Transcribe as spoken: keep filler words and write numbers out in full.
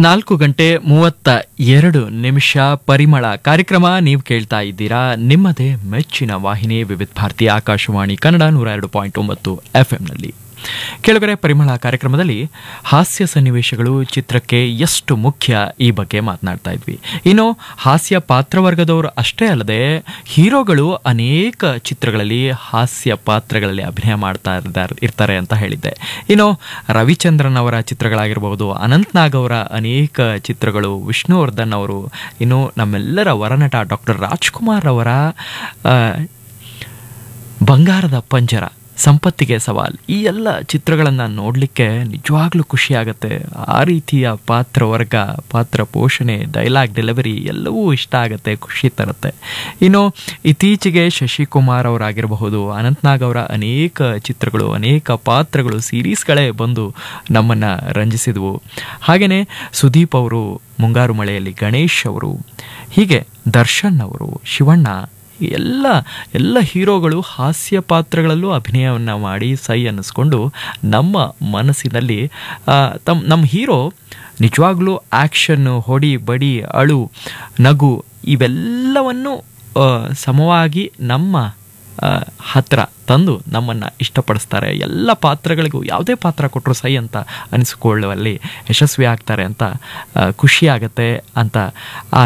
ನಾಲ್ಕು ಗಂಟೆ ಮೂವತ್ತ ಎರಡು ನಿಮಿಷ ಪರಿಮಳ ಕಾರ್ಯಕ್ರಮ ನೀವು ಕೇಳ್ತಾ ಇದ್ದೀರಾ. ನಿಮ್ಮದೇ ಮೆಚ್ಚಿನ ವಾಹಿನಿ ವಿವಿಧ ಭಾರತಿ ಆಕಾಶವಾಣಿ ಕನ್ನಡ ನೂರ ಎರಡು ಪಾಯಿಂಟ್ ಒಂಬತ್ತು ಎಫ್ ಎಂನಲ್ಲಿ. ಕೆಳಗಡೆ ಪರಿಮಳ ಕಾರ್ಯಕ್ರಮದಲ್ಲಿ ಹಾಸ್ಯ ಸನ್ನಿವೇಶಗಳು ಚಿತ್ರಕ್ಕೆ ಎಷ್ಟು ಮುಖ್ಯ ಈ ಬಗ್ಗೆ ಮಾತನಾಡ್ತಾ ಇದ್ವಿ. ಇನ್ನು ಹಾಸ್ಯ ಪಾತ್ರವರ್ಗದವರು ಅಷ್ಟೇ ಅಲ್ಲದೆ ಹೀರೋಗಳು ಅನೇಕ ಚಿತ್ರಗಳಲ್ಲಿ ಹಾಸ್ಯ ಪಾತ್ರಗಳಲ್ಲಿ ಅಭಿನಯ ಮಾಡ್ತಾ ಇದ್ದಾರೆ ಇರ್ತಾರೆ ಅಂತ ಹೇಳಿದ್ದೆ. ಇನ್ನು ರವಿಚಂದ್ರನ್ ಅವರ ಚಿತ್ರಗಳಾಗಿರ್ಬೋದು, ಅನಂತ್ ನಾಗ್ ಅವರ ಅನೇಕ ಚಿತ್ರಗಳು, ವಿಷ್ಣುವರ್ಧನ್ ಅವರು, ಇನ್ನು ನಮ್ಮೆಲ್ಲರ ವರನಟ ಡಾಕ್ಟರ್ ರಾಜ್ಕುಮಾರ್ ಅವರ ಬಂಗಾರದ ಪಂಜರ, ಸಂಪತ್ತಿಗೆ ಸವಾಲ್, ಈ ಎಲ್ಲ ಚಿತ್ರಗಳನ್ನು ನೋಡಲಿಕ್ಕೆ ನಿಜವಾಗ್ಲೂ ಖುಷಿಯಾಗತ್ತೆ. ಆ ರೀತಿಯ ಪಾತ್ರವರ್ಗ, ಪಾತ್ರ ಪೋಷಣೆ, ಡೈಲಾಗ್ ಡೆಲಿವರಿ ಎಲ್ಲವೂ ಇಷ್ಟ ಆಗುತ್ತೆ, ಖುಷಿ ತರುತ್ತೆ. ಇನ್ನು ಇತ್ತೀಚೆಗೆ ಶಶಿಕುಮಾರ್ ಅವರಾಗಿರಬಹುದು, ಅನಂತ್ನಾಗ್ ಅವರ ಅನೇಕ ಚಿತ್ರಗಳು, ಅನೇಕ ಪಾತ್ರಗಳು, ಸೀರೀಸ್ಗಳೇ ಬಂದು ನಮ್ಮನ್ನು ರಂಜಿಸಿದವು. ಹಾಗೆಯೇ ಸುದೀಪ್ ಅವರು ಮುಂಗಾರು ಮಳೆಯಲ್ಲಿ, ಗಣೇಶ್ ಅವರು, ಹೀಗೆ ದರ್ಶನ್ ಅವರು, ಶಿವಣ್ಣ, ಎಲ್ಲ ಎಲ್ಲ ಹೀರೋಗಳು ಹಾಸ್ಯ ಪಾತ್ರಗಳಲ್ಲೂ ಅಭಿನಯವನ್ನು ಮಾಡಿ ಸೈ ಅನ್ನಿಸ್ಕೊಂಡು ನಮ್ಮ ಮನಸ್ಸಿನಲ್ಲಿ ತಮ್ಮ ನಮ್ಮ ಹೀರೋ ನಿಜವಾಗ್ಲೂ ಆ್ಯಕ್ಷನ್ನು, ಹೊಡಿ ಬಡಿ, ಅಳು, ನಗು ಇವೆಲ್ಲವನ್ನು ಸಮವಾಗಿ ನಮ್ಮ ಹತ್ರ ತಂದು ನಮ್ಮನ್ನು ಇಷ್ಟಪಡಿಸ್ತಾರೆ. ಎಲ್ಲ ಪಾತ್ರಗಳಿಗೂ ಯಾವುದೇ ಪಾತ್ರ ಕೊಟ್ಟರು ಸೈ ಅಂತ ಅನಿಸಿಕೊಳ್ಳುವಲ್ಲಿ ಯಶಸ್ವಿ ಆಗ್ತಾರೆ ಅಂತ ಖುಷಿಯಾಗತ್ತೆ ಅಂತ ಆ